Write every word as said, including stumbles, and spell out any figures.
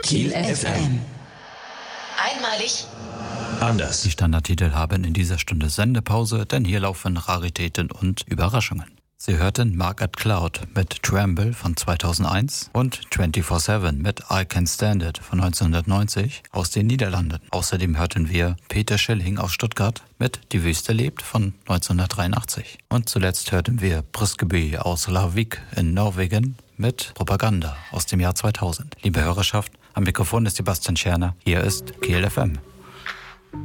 Kiel F M. Einmalig. Anders. Die Standardtitel haben in dieser Stunde Sendepause, denn hier laufen Raritäten und Überraschungen. Sie hörten Margaret Cloud mit Tremble von zweitausendeins und vierundzwanzig sieben mit I Can't Stand It von neunzehnhundertneunzig aus den Niederlanden. Außerdem hörten wir Peter Schilling aus Stuttgart mit Die Wüste lebt von neunzehnhundertdreiundachtzig. Und zuletzt hörten wir Briskeby aus Larvik in Norwegen mit Propaganda aus dem Jahr zweitausend. Liebe Hörerschaft, am Mikrofon ist Sebastian Scherner. Hier ist Kiel F M.